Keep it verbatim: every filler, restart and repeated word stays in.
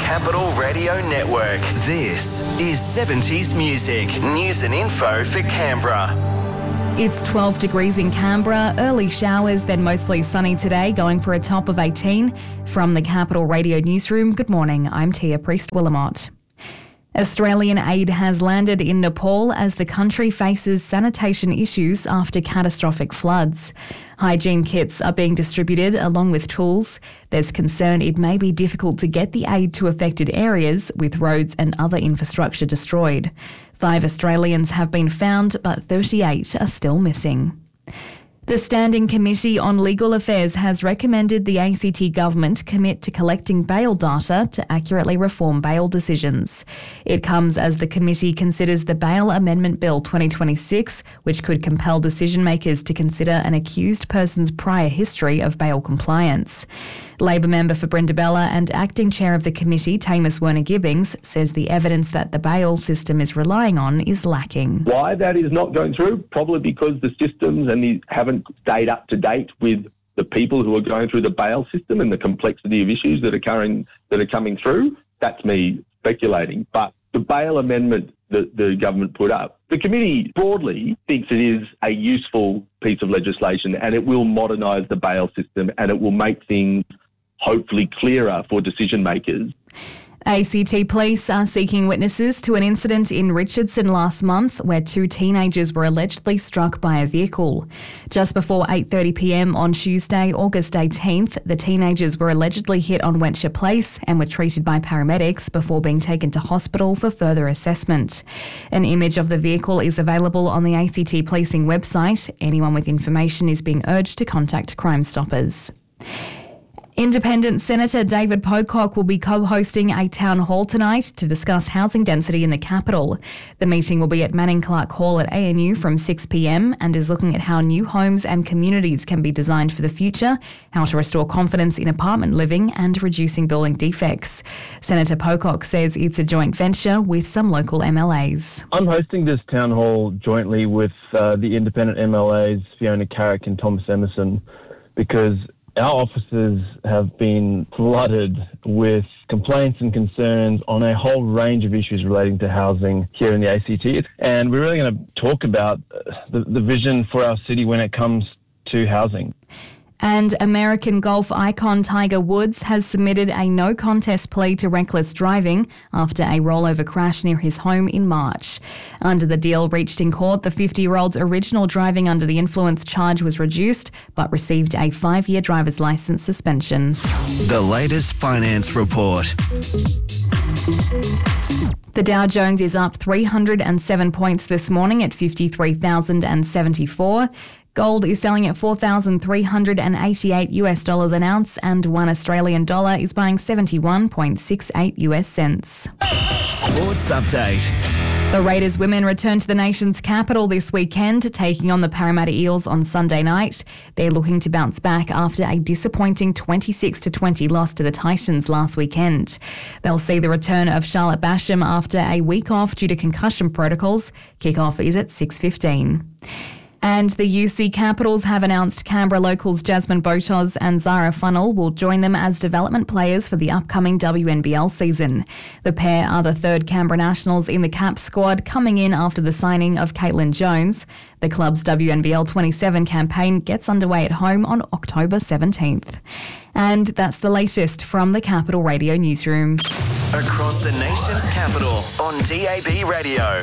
Capital Radio Network. This is seventies Music. News and info for Canberra. It's twelve degrees in Canberra, early showers, then mostly sunny today, going for a top of eighteen. From the Capital Radio Newsroom, good morning, I'm Tia Priest-Willamott. Australian aid has landed in Nepal as the country faces sanitation issues after catastrophic floods. Hygiene kits are being distributed along with tools. There's concern it may be difficult to get the aid to affected areas with roads and other infrastructure destroyed. Five Australians have been found, but thirty-eight are still missing. The Standing Committee on Legal Affairs has recommended the A C T government commit to collecting bail data to accurately reform bail decisions. It comes as the committee considers the Bail Amendment Bill twenty twenty-six, which could compel decision makers to consider an accused person's prior history of bail compliance. Labor member for Brindabella and acting chair of the committee, Tamus Werner-Gibbings, says the evidence that the bail system is relying on is lacking. Why that is not going through? Probably because the systems and the haven't stayed up to date with the people who are going through the bail system and the complexity of issues that are coming, that are coming through. That's me speculating. But the bail amendment that the government put up, the committee broadly thinks it is a useful piece of legislation and it will modernise the bail system and it will make things hopefully clearer for decision makers. A C T police are seeking witnesses to an incident in Richardson last month where two teenagers were allegedly struck by a vehicle. Just before eight thirty p m on Tuesday, August eighteenth, the teenagers were allegedly hit on Wentshire Place and were treated by paramedics before being taken to hospital for further assessment. An image of the vehicle is available on the A C T policing website. Anyone with information is being urged to contact Crime Stoppers. Independent Senator David Pocock will be co-hosting a town hall tonight to discuss housing density in the capital. The meeting will be at Manning Clark Hall at A N U from six p m and is looking at how new homes and communities can be designed for the future, how to restore confidence in apartment living and reducing building defects. Senator Pocock says it's a joint venture with some local M L As. I'm hosting this town hall jointly with uh, the independent M L As, Fiona Carrick and Thomas Emerson, because our offices have been flooded with complaints and concerns on a whole range of issues relating to housing here in the A C T. And we're really going to talk about the, the vision for our city when it comes to housing. And American golf icon Tiger Woods has submitted a no-contest plea to reckless driving after a rollover crash near his home in March. Under the deal reached in court, the fifty-year-old's original driving under the influence charge was reduced, but received a five-year driver's licence suspension. The latest finance report. The Dow Jones is up three hundred seven points this morning at fifty-three thousand seventy-four. Gold is selling at four thousand three hundred eighty-eight US dollars an ounce and one Australian dollar is buying seventy-one point six eight US cents. Sports update. The Raiders women return to the nation's capital this weekend, taking on the Parramatta Eels on Sunday night. They're looking to bounce back after a disappointing twenty-six to twenty loss to the Titans last weekend. They'll see the return of Charlotte Basham after a week off due to concussion protocols. Kickoff is at six fifteen. And the U C Capitals have announced Canberra locals Jasmine Botos and Zara Funnell will join them as development players for the upcoming W N B L season. The pair are the third Canberra nationals in the Caps squad, coming in after the signing of Caitlin Jones. The club's W N B L twenty-seven campaign gets underway at home on October seventeenth. And that's the latest from the Capital Radio Newsroom. Across the nation's capital on D A B Radio,